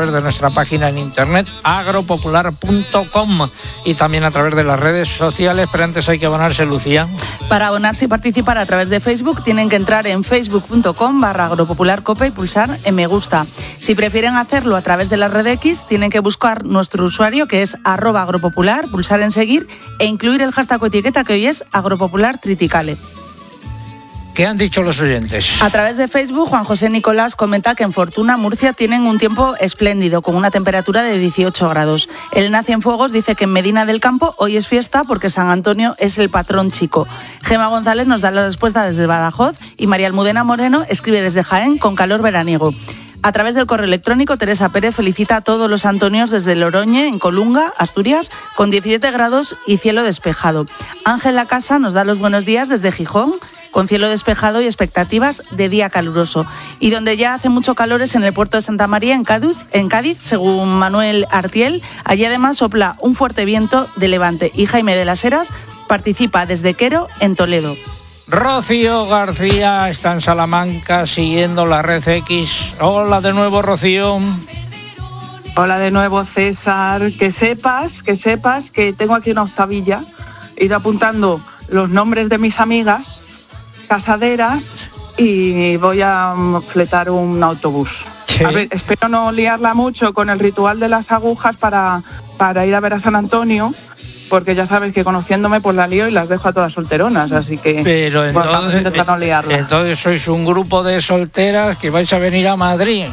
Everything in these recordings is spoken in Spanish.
través de nuestra página en internet agropopular.com y también a través de las redes sociales, pero antes hay que abonarse, Lucía. Para abonarse y participar a través de Facebook tienen que entrar en facebook.com/agropopularcope y pulsar en me gusta. Si prefieren hacerlo a través de la red X, tienen que buscar nuestro usuario que es @agropopular, pulsar en seguir e incluir el hashtag o etiqueta que hoy es agropopulartriticale. ¿Qué han dicho los oyentes? A través de Facebook, Juan José Nicolás comenta que en Fortuna, Murcia, tienen un tiempo espléndido, con una temperatura de 18 grados. El Nacienfuegos dice que en Medina del Campo hoy es fiesta porque San Antonio es el patrón chico. Gema González nos da la respuesta desde Badajoz y María Almudena Moreno escribe desde Jaén con calor veraniego. A través del correo electrónico, Teresa Pérez felicita a todos los antonios desde Loroñe, en Colunga, Asturias, con 17 grados y cielo despejado. Ángela Casa nos da los buenos días desde Gijón, con cielo despejado y expectativas de día caluroso. Y donde ya hace mucho calor es en el puerto de Santa María, en Cádiz, según Manuel Artiel. Allí además sopla un fuerte viento de levante. Y Jaime de las Heras participa desde Quero, en Toledo. Rocío García está en Salamanca siguiendo la red X. Hola de nuevo, Rocío. Hola de nuevo, César. Que sepas que tengo aquí una octavilla. He ido apuntando los nombres de mis amigas casaderas y voy a fletar un autobús. ¿Sí? A ver, espero no liarla mucho con el ritual de las agujas para ir a ver a San Antonio, porque ya sabes que conociéndome pues la lío y las dejo a todas solteronas, así que pero entonces, vamos a intentar no liarla. Entonces sois un grupo de solteras que vais a venir a Madrid.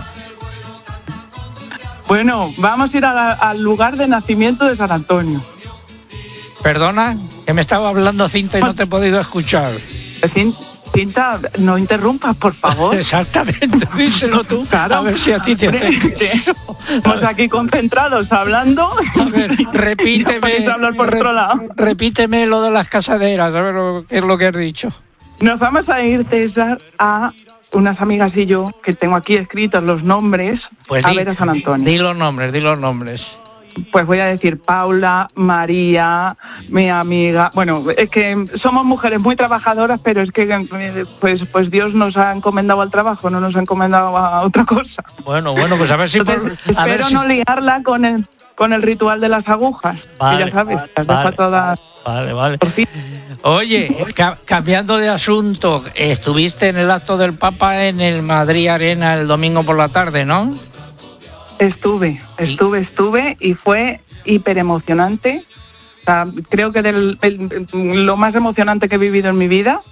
Bueno, vamos a ir al lugar de nacimiento de San Antonio. Perdona, que me estaba hablando Cinta y no te he podido escuchar. Cinta, no interrumpas, por favor. Exactamente, díselo tú. Claro. A ver si a ti te hace. Estamos aquí concentrados hablando. A ver, repíteme. Hablar por otro lado. Repíteme lo de las casaderas, a ver qué es lo que has dicho. Nos vamos a ir, César, a unas amigas y yo, que tengo aquí escritos los nombres, pues a ver a San Antonio. Di los nombres. Pues voy a decir Paula, María, mi amiga. Bueno, es que somos mujeres muy trabajadoras, pero es que pues Dios nos ha encomendado al trabajo, no nos ha encomendado a otra cosa. Bueno, pues a ver si... Espero no liarla con el ritual de las agujas. Vale, que ya sabes, las dejo todas... Vale. Oye, cambiando de asunto, estuviste en el acto del Papa en el Madrid Arena el domingo por la tarde, ¿no? Estuve y fue hiper emocionante. O sea, creo que lo más emocionante que he vivido en mi vida.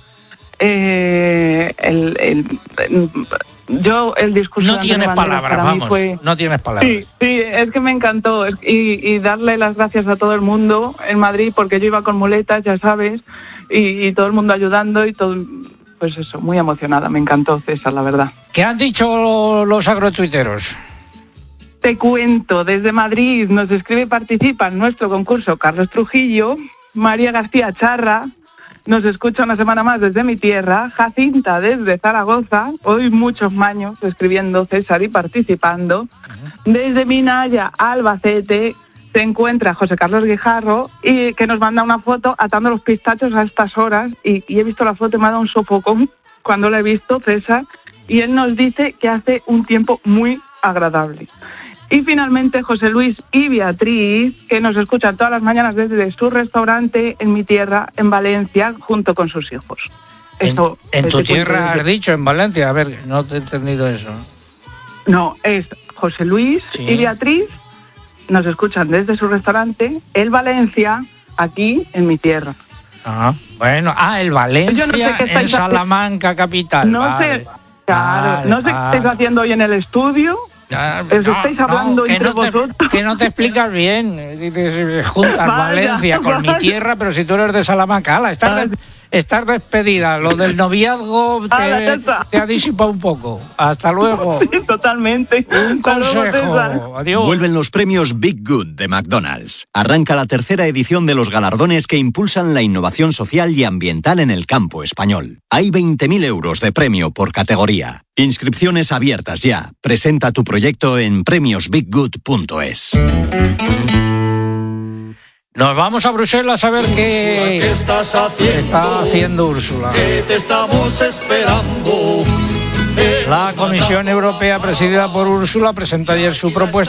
El discurso. No tienes palabras, vamos. No tienes palabras. Sí, es que me encantó y darle las gracias a todo el mundo en Madrid, porque yo iba con muletas, ya sabes, y todo el mundo ayudando y todo. Pues eso, muy emocionada. Me encantó, César, la verdad. ¿Qué han dicho los agrotuiteros? Te cuento, desde Madrid nos escribe y participa en nuestro concurso Carlos Trujillo, María García Charra, nos escucha una semana más desde mi tierra, Jacinta desde Zaragoza, hoy muchos maños escribiendo, César, y participando. Desde Minaya, Albacete, se encuentra José Carlos Guijarro, y que nos manda una foto atando los pistachos a estas horas, y he visto la foto y me ha dado un sofocón cuando la he visto, César, y él nos dice que hace un tiempo muy agradable. Y finalmente José Luis y Beatriz, que nos escuchan todas las mañanas desde su restaurante en mi tierra, en Valencia, junto con sus hijos. ¿En tu tierra has dicho, en Valencia? A ver, no te he entendido eso. No, es José Luis y Beatriz, nos escuchan desde su restaurante, en Valencia, aquí en mi tierra. Bueno, el Valencia, no sé en Salamanca, capital. No sé, claro, no sé qué estáis haciendo hoy en el estudio. Estáis hablando entre vosotros. Que no te explicas bien. Juntas Valencia con mi tierra, pero si tú eres de Salamanca, estás despedida. Lo del noviazgo te ha disipado un poco. Hasta luego. Sí, totalmente. Un consejo. Adiós. Vuelven los premios Big Good de McDonald's. Arranca la tercera edición de los galardones que impulsan la innovación social y ambiental en el campo español. Hay 20.000 euros de premio por categoría. Inscripciones abiertas ya. Presenta tu proyecto en premiosbiggood.es. Nos vamos a Bruselas a ver qué está haciendo Úrsula. Que te estamos esperando. La Comisión Europea, presidida por Úrsula, presentó ayer su propuesta